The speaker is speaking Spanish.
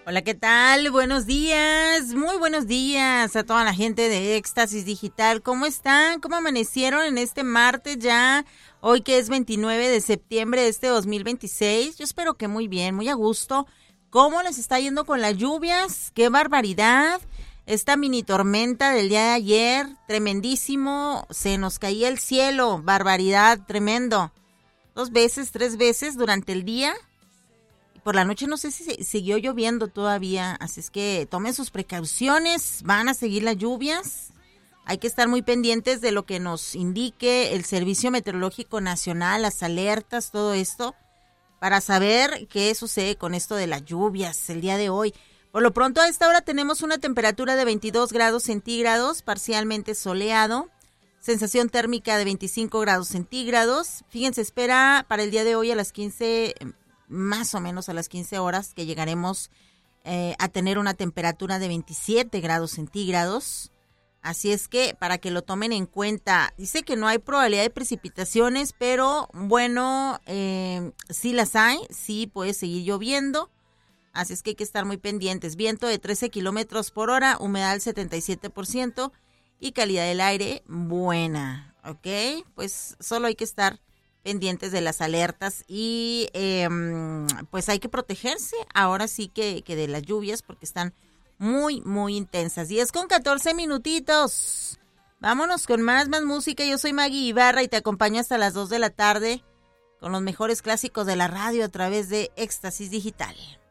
Hola, ¿qué tal? Buenos días, muy buenos días a toda la gente de Éxtasis Digital. ¿Cómo están? ¿Cómo amanecieron en este martes ya? Hoy que es 29 de septiembre de este 2026. Yo espero que muy bien, muy a gusto. ¿Cómo les está yendo con las lluvias? ¡Qué barbaridad! Esta mini tormenta del día de ayer, tremendísimo. Se nos caía el cielo, barbaridad, tremendo. 2 veces, 3 veces durante el día. Por la noche no sé si siguió lloviendo todavía, así es que tomen sus precauciones, van a seguir las lluvias. Hay que estar muy pendientes de lo que nos indique el Servicio Meteorológico Nacional, las alertas, todo esto, para saber qué sucede con esto de las lluvias el día de hoy. Por lo pronto a esta hora tenemos una temperatura de 22 grados centígrados, parcialmente soleado, sensación térmica de 25 grados centígrados. Fíjense, espera para el día de hoy a las 15 más o menos a las 15 horas que llegaremos a tener una temperatura de 27 grados centígrados. Así es que para que lo tomen en cuenta, dice que no hay probabilidad de precipitaciones, pero bueno, sí las hay, sí puede seguir lloviendo. Así es que hay que estar muy pendientes. Viento de 13 kilómetros por hora, humedad del 77% y calidad del aire buena, ¿ok? Pues solo hay que estar pendientes de las alertas y pues hay que protegerse ahora sí que de las lluvias porque están muy, muy intensas. 10:14 minutitos. Vámonos con más música. Yo soy Maggie Ibarra y te acompaño hasta las 2 de la tarde con los mejores clásicos de la radio a través de Éxtasis Digital.